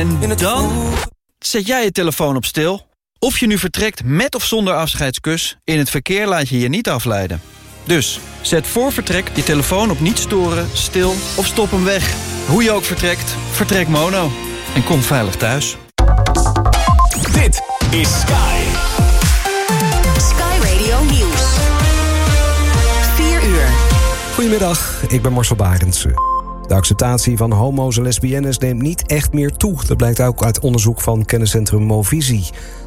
En dan zet jij je telefoon op stil. Of je nu vertrekt met of zonder afscheidskus, in het verkeer laat je je niet afleiden. Dus zet voor vertrek je telefoon op niet storen, stil of stop hem weg. Hoe je ook vertrekt, vertrek Mono. En kom veilig thuis. Dit is Sky. Sky Radio Nieuws. 4 uur. Goedemiddag, ik ben Marcel Barendse. De acceptatie van homo's en lesbiennes neemt niet echt meer toe. Dat blijkt ook uit onderzoek van kenniscentrum Movisie.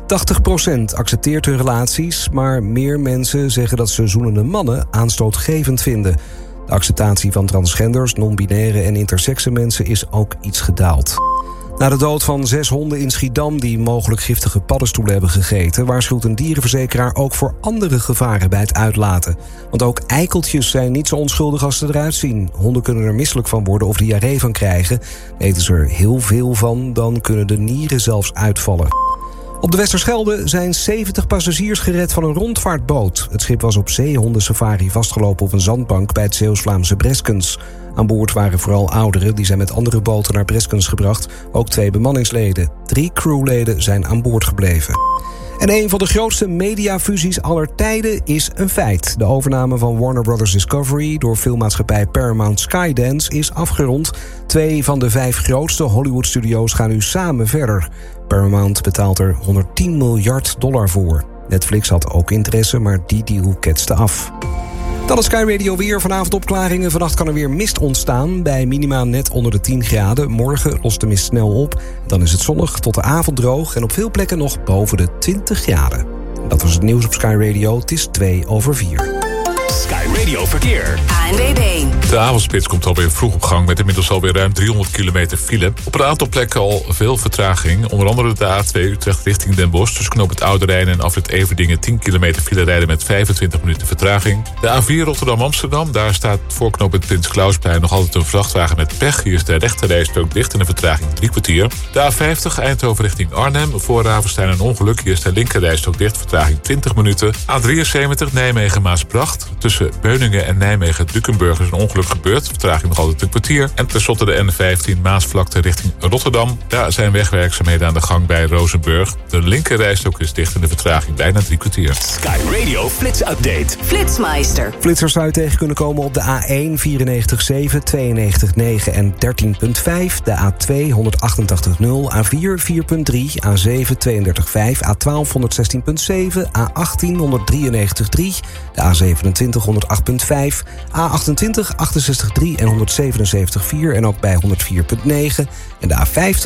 80% accepteert hun relaties, maar meer mensen zeggen dat ze zoenende mannen aanstootgevend vinden. De acceptatie van transgenders, non-binaire en intersexe mensen is ook iets gedaald. Na de dood van 6 honden in Schiedam die mogelijk giftige paddenstoelen hebben gegeten, waarschuwt een dierenverzekeraar ook voor andere gevaren bij het uitlaten. Want ook eikeltjes zijn niet zo onschuldig als ze eruit zien. Honden kunnen er misselijk van worden of diarree van krijgen. Eten ze er heel veel van, dan kunnen de nieren zelfs uitvallen. Op de Westerschelde zijn 70 passagiers gered van een rondvaartboot. Het schip was op zeehondensafari vastgelopen op een zandbank bij het Zeeuws-Vlaamse Breskens. Aan boord waren vooral ouderen, die zijn met andere boten naar Breskens gebracht. Ook 2 bemanningsleden. 3 crewleden zijn aan boord gebleven. En een van de grootste mediafusies aller tijden is een feit. De overname van Warner Bros. Discovery door filmmaatschappij Paramount Skydance is afgerond. 2 van de 5 grootste Hollywood-studio's gaan nu samen verder. Paramount betaalt er $110 miljard voor. Netflix had ook interesse, maar die deal ketste af. Dan is Sky Radio weer. Vanavond opklaringen. Vannacht kan er weer mist ontstaan. Bij minima net onder de 10 graden. Morgen lost de mist snel op. Dan is het zonnig tot de avond droog. En op veel plekken nog boven de 20 graden. Dat was het nieuws op Sky Radio. Het is 2:04. Sky Radio Verkeer. ANWB. De avondspits komt alweer vroeg op gang met inmiddels alweer ruim 300 kilometer file. Op een aantal plekken al veel vertraging. Onder andere de A2 Utrecht richting Den Bosch. Tussen knoop het Oude Rijn en afrit Everdingen 10 kilometer file rijden met 25 minuten vertraging. De A4 Rotterdam-Amsterdam. Daar staat voor knoop het Prins Klausplein nog altijd een vrachtwagen met pech. Hier is de rechterrijstrook dicht en de vertraging 3 kwartier. De A50 Eindhoven richting Arnhem. Voor Ravenstein een ongeluk. Hier is de linkerrijstrook dicht, vertraging 20 minuten. A73 Nijmegen-Maasbracht. Tussen Beuningen en Nijmegen-Dukenburg is een ongeluk gebeurd. Vertraging nog altijd een kwartier. En tenslotte de N15 Maasvlakte richting Rotterdam. Daar zijn wegwerkzaamheden aan de gang bij Rozenburg. De linkerrijstrook is dicht en de vertraging bijna 3 kwartier. Sky Radio Flits Update. Flitsmeister. Flitsers zou je tegen kunnen komen op de A1 94.7, 92.9 en 13.5. De A2 188.0, A4 4.3, A7 32.5, A12 116.7, A18 193.3, de A27 108.5, A28 68.3 en 177.4 en ook bij 104.9 en de A50